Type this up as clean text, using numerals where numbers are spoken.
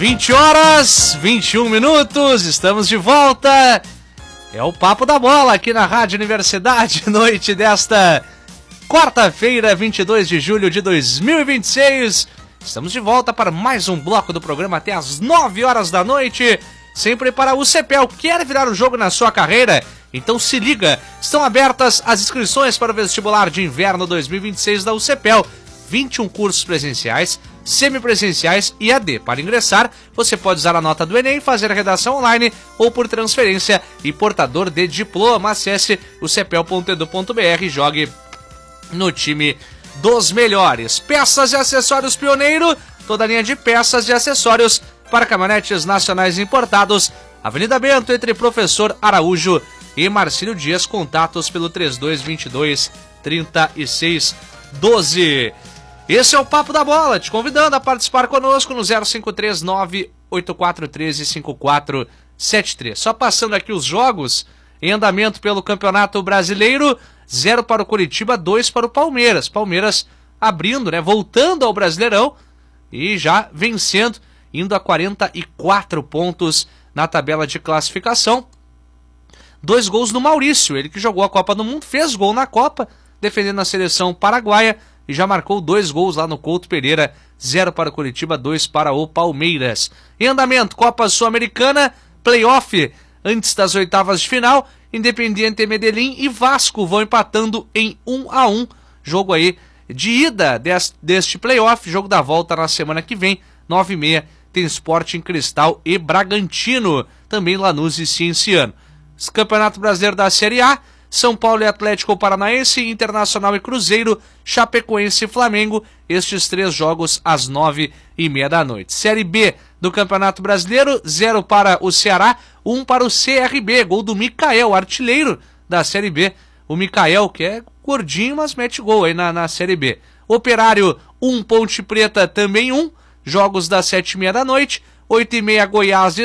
20 horas, 21 minutos, estamos de volta. É o Papo da Bola aqui na Rádio Universidade, noite desta quarta-feira, 22 de julho de 2026. Estamos de volta para mais um bloco do programa até às 9 horas da noite, sempre para o CEPEL. Quer virar o jogo na sua carreira? Então se liga, estão abertas as inscrições para o vestibular de inverno 2026 da UCEPEL. 21 cursos presenciais, semipresenciais e AD. Para ingressar, você pode usar a nota do Enem, fazer a redação online ou por transferência e portador de diploma. Acesse o cepel.edu.br e jogue no time dos melhores. Peças e acessórios Pioneiro, toda a linha de peças e acessórios para caminhonetes nacionais importados. Avenida Bento, entre Professor Araújo e Marcílio Dias. Contatos pelo 3222-3612. Esse é o Papo da Bola, te convidando a participar conosco no 0539-8413-5473. Só passando aqui os jogos em andamento pelo Campeonato Brasileiro: 0 para o Coritiba, 2 para o Palmeiras. Palmeiras abrindo, voltando ao Brasileirão e já vencendo, indo a 44 pontos na tabela de classificação. 2 gols no Maurício, ele que jogou a Copa do Mundo, fez gol na Copa, defendendo a seleção paraguaia, e já marcou 2 gols lá no Couto Pereira. 0 para o Coritiba, 2 para o Palmeiras. Em andamento, Copa Sul-Americana, playoff antes das oitavas de final. Independiente Medellín e Vasco vão empatando em 1-1. Jogo aí de ida deste playoff. Jogo da volta na semana que vem, 9h30, tem Sporting Cristal e Bragantino. Também Lanús e Cienciano. Campeonato Brasileiro da Série A: São Paulo e Atlético Paranaense, Internacional e Cruzeiro, Chapecoense e Flamengo. Estes 3 jogos às 9h30 da noite. Série B do Campeonato Brasileiro: 0 para o Ceará, 1 para o CRB. Gol do Mikael, artilheiro da Série B. O Mikael, que é gordinho, mas mete gol aí na Série B. Operário 1, Ponte Preta também 1. Jogos das 7h30 da noite. 8h30, Goiás e